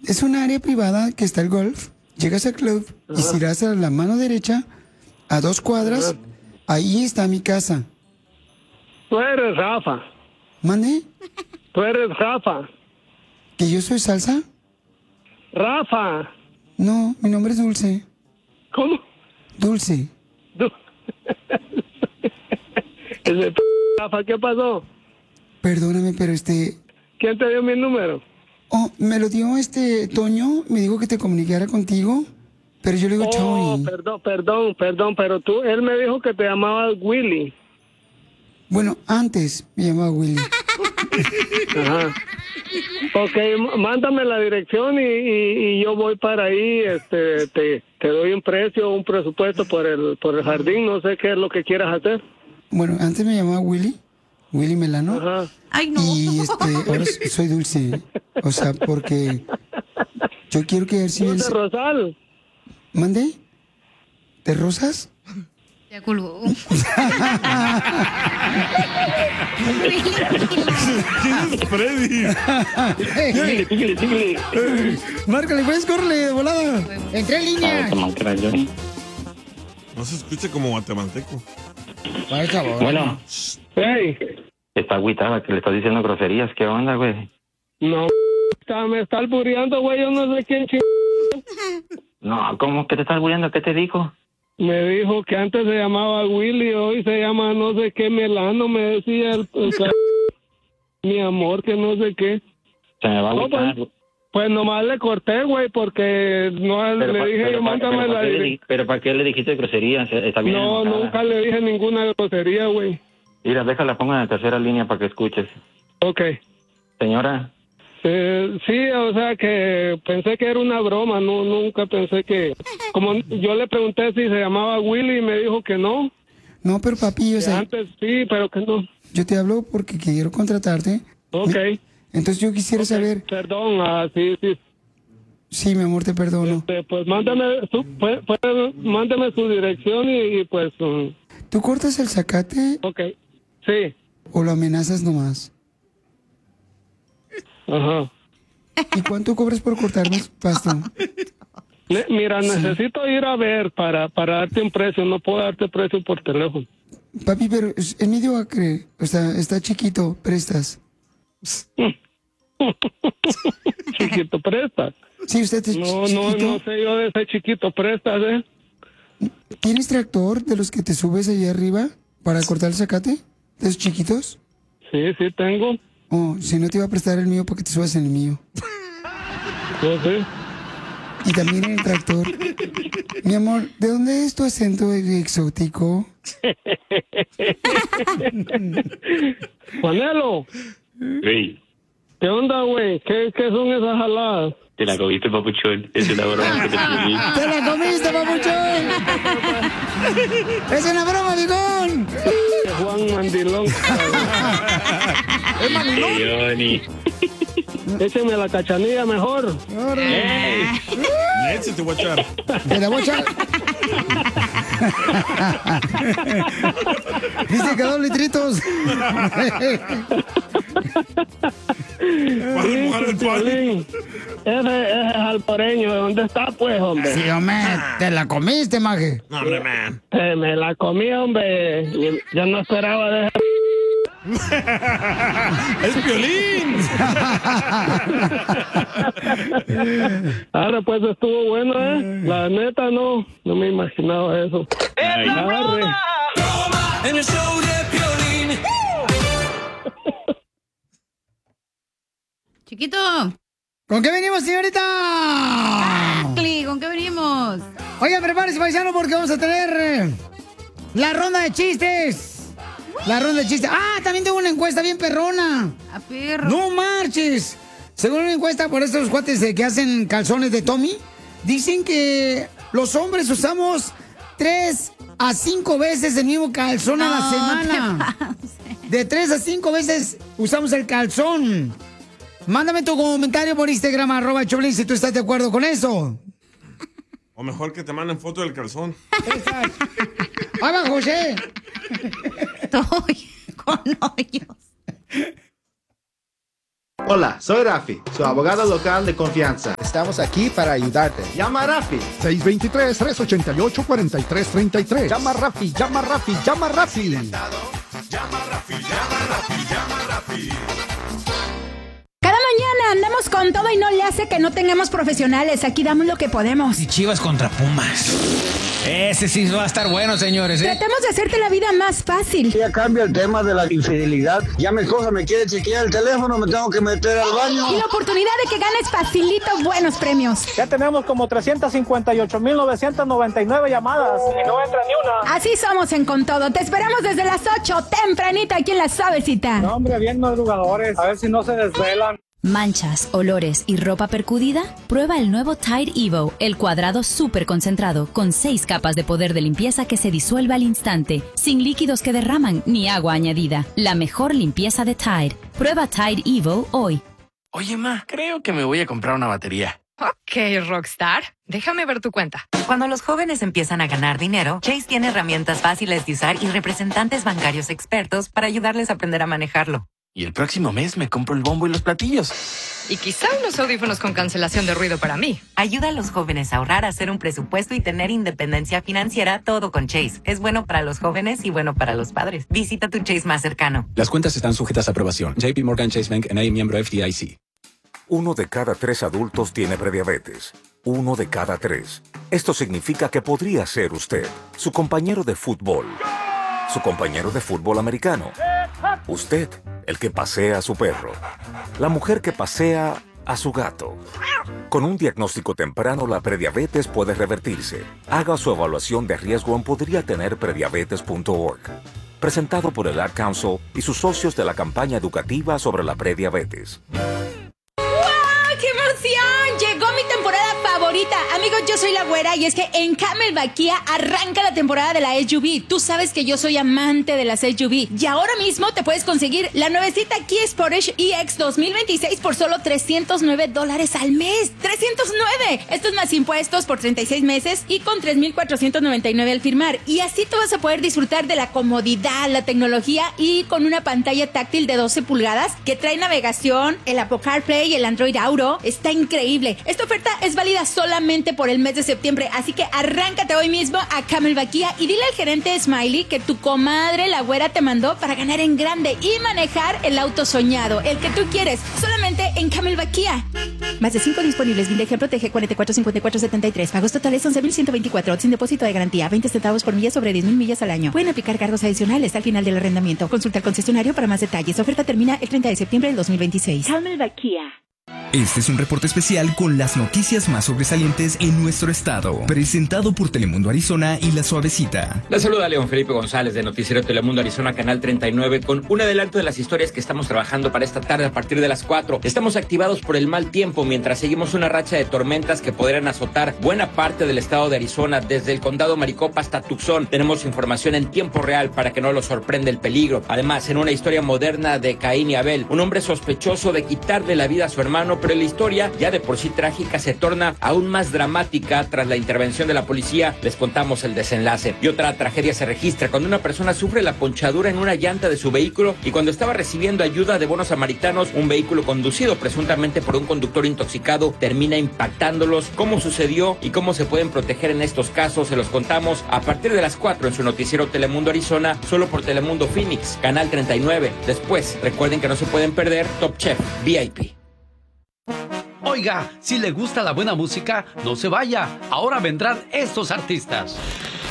Es un área privada que está el golf. Llegas al club y si das a la mano derecha, a 2 cuadras, ahí está mi casa. Tú eres Rafa. ¿Mande? Tú eres Rafa. ¿Que yo soy Salsa? Rafa. No, mi nombre es Dulce. ¿Cómo? Dulce. Ese Rafa, ¿qué pasó? Perdóname, pero ¿Quién te dio mi número? Oh, me lo dio Toño, me dijo que te comunicara contigo, pero yo le digo Tony. Perdón, pero él me dijo que te llamabas Willy. Bueno, antes me llamaba Willy. Ajá. Ok, mándame la dirección y yo voy para ahí, te doy un presupuesto por el jardín, no sé qué es lo que quieras hacer. Bueno, antes me llamaba Willy Melano. Ajá. Ay, no. Y ahora soy Dulce. O sea, porque yo quiero que si ¿De Rosal? ¿Mande? ¿De Rosas? Ya colgó. ¿Quién es Freddy? Márcale, pues, córrele de volada. Entré en línea. No se escucha como guatemalteco. Bueno. Hey. Está agüitada, que le estás diciendo groserías. ¿Qué onda, güey? No, me está albureando, güey, yo no sé quién No, ¿cómo que te estás albureando? ¿Qué te dijo? Me dijo que antes se llamaba Willy, hoy se llama no sé qué Melano, me decía mi amor, que no sé qué. Se me va a agüitar. Pues nomás le corté, güey, porque no le dije, yo mándame la dirección. ¿Pero para qué le dijiste groserías? Está bien. No, nunca le dije ninguna grosería, güey. Mira, déjala, ponga en la tercera línea para que escuches. Ok. Señora. Sí, o sea que pensé que era una broma, no, nunca pensé que... Como yo le pregunté si se llamaba Willy y me dijo que no. No, pero papi, o sea... Antes sí, pero que no. Yo te hablo porque quiero contratarte. Ok. Entonces yo quisiera saber... Perdón, sí. Sí, mi amor, te perdono. Pues mándame su dirección y pues... ¿Tú cortas el zacate? Ok, sí. ¿O lo amenazas nomás? Ajá. ¿Y cuánto cobras por cortarme pasto? Mira, necesito ir a ver para darte un precio. No puedo darte precio por teléfono. Papi, pero es medio acre. O sea, está chiquito, prestas. Chiquito, prestas. Sí, usted es chiquito. No sé yo de ese chiquito, prestas, ¿eh? ¿Tienes tractor de los que te subes allá arriba para cortar el zacate? ¿De esos chiquitos? Sí, tengo. Oh, si no te iba a prestar el mío para que te subas en el mío. Pues sí. Y también en el tractor. Mi amor, ¿de dónde es tu acento exótico? Juanelo. Sí. ¿Qué onda, güey? ¿Qué son esas jaladas? Te la comiste, papuchón. Es una broma que te pedí. ¡Te la comiste, papuchón! ¡Es una broma, bigón! Juan Mandilón. ¡Es mandilón! Johnny. Écheme la cachanilla mejor. Leche te voy a echar. Te la voy a echar. Dice que 2 litritos. Para remojar el pan. Ese es alporeño. ¿Dónde está, pues, hombre? Sí, hombre, te la comiste, maje. No, hombre, man. Me la comí, hombre. Yo no esperaba de... ¡Es Piolín! Ahora pues estuvo bueno, ¿eh? La neta no me imaginaba eso. Ay, En el show de Piolín. Chiquito. ¿Con qué venimos, señorita? ¿Con qué venimos? Oigan, prepárese, paisano, porque vamos a tener la ronda de chistes. La ronda de chistes. Ah, también tengo una encuesta bien perrona. A perro. No marches. Según una encuesta por estos cuates que hacen calzones de Tommy, dicen que los hombres usamos 3 a 5 veces el mismo calzón a la semana. De 3 a 5 veces usamos el calzón. Mándame tu comentario por Instagram, @Choplin, si tú estás de acuerdo con eso. O mejor que te manden foto del calzón. ¡Ahí va, José! Estoy con hoyos. Hola, soy Rafi, su abogado local de confianza. Estamos aquí para ayudarte. Llama a Rafi. 623-388-4333. Llama a Rafi, llama a Rafi, llama a Rafi. Llama a Rafi, llama a Rafi, llama a Rafi. Cada mañana andamos con todo y no le hace que no tengamos profesionales. Aquí damos lo que podemos. Y Chivas contra Pumas. Ese sí va a estar bueno, señores, ¿eh? Tratamos de hacerte la vida más fácil. Ya cambia el tema de la infidelidad. Ya mi esposa me quiere chequear el teléfono, me tengo que meter al baño. Y la oportunidad de que ganes facilito buenos premios. Ya tenemos como 358,999 llamadas y no entra ni una. Así somos en Con Todo. Te esperamos desde las 8, tempranito aquí en La Suavecita. No, hombre, bien madrugadores. A ver si no se desvelan. ¿Manchas, olores y ropa percudida? Prueba el nuevo Tide Evo, el cuadrado súper concentrado, con 6 capas de poder de limpieza que se disuelve al instante, sin líquidos que derraman ni agua añadida. La mejor limpieza de Tide. Prueba Tide Evo hoy. Oye, ma, creo que me voy a comprar una batería. Ok, Rockstar. Déjame ver tu cuenta. Cuando los jóvenes empiezan a ganar dinero, Chase tiene herramientas fáciles de usar y representantes bancarios expertos para ayudarles a aprender a manejarlo. Y el próximo mes me compro el bombo y los platillos. Y quizá unos audífonos con cancelación de ruido para mí. Ayuda a los jóvenes a ahorrar, a hacer un presupuesto y tener independencia financiera, todo con Chase. Es bueno para los jóvenes y bueno para los padres. Visita tu Chase más cercano. Las cuentas están sujetas a aprobación. JP Morgan Chase Bank N.A. miembro FDIC. 1 de cada 3 adultos tiene prediabetes. 1 de cada 3. Esto significa que podría ser usted, su compañero de fútbol, su compañero de fútbol americano, usted, el que pasea a su perro, la mujer que pasea a su gato. Con un diagnóstico temprano, la prediabetes puede revertirse. Haga su evaluación de riesgo en podriatenerprediabetes.org. Presentado por el Ad Council y sus socios de la campaña educativa sobre la prediabetes. ¡Qué emoción! Llegó mi temporada favorita. Amigos, yo soy la Güera y es que en Camelback Kia arranca la temporada de la SUV. Tú sabes que yo soy amante de las SUV. Y ahora mismo te puedes conseguir la nuevecita Kia Sportage EX 2026 por solo $309 al mes. ¡309! Esto es más impuestos por 36 meses y con $3,499 al firmar. Y así tú vas a poder disfrutar de la comodidad, la tecnología y con una pantalla táctil de 12 pulgadas que trae navegación, el Apple CarPlay y el Android Auto. Está increíble. Esta oferta es válida solamente por el mes de septiembre, así que arráncate hoy mismo a Camelback Kia y dile al gerente Smiley que tu comadre la Güera te mandó para ganar en grande y manejar el auto soñado, el que tú quieres, solamente en Camelback Kia. Más de 5 disponibles. Bien de ejemplo, TG 445473. Pagos totales 11,124. Sin depósito de garantía. 20 centavos por milla sobre 10,000 millas al año. Pueden aplicar cargos adicionales al final del arrendamiento. Consulta al concesionario para más detalles. Oferta termina el 30 de septiembre del 2026. Camelback Kia. Este es un reporte especial con las noticias más sobresalientes en nuestro estado, presentado por Telemundo Arizona y La Suavecita. La saluda León Felipe González de Noticiero Telemundo Arizona, Canal 39, con un adelanto de las historias que estamos trabajando para esta tarde a partir de las 4. Estamos activados por el mal tiempo mientras seguimos una racha de tormentas que podrían azotar buena parte del estado de Arizona, desde el condado Maricopa hasta Tucson. Tenemos información en tiempo real para que no lo sorprenda el peligro. Además, en una historia moderna de Caín y Abel, un hombre sospechoso de quitarle la vida a su hermano, pero la historia, ya de por sí trágica, se torna aún más dramática tras la intervención de la policía. Les contamos el desenlace. Y otra tragedia se registra cuando una persona sufre la ponchadura en una llanta de su vehículo y cuando estaba recibiendo ayuda de buenos samaritanos, un vehículo conducido presuntamente por un conductor intoxicado termina impactándolos. ¿Cómo sucedió y cómo se pueden proteger en estos casos? Se los contamos a partir de las 4 en su noticiero Telemundo Arizona, solo por Telemundo Phoenix, Canal 39. Después, recuerden que no se pueden perder Top Chef VIP. Oiga, si le gusta la buena música, no se vaya. Ahora vendrán estos artistas.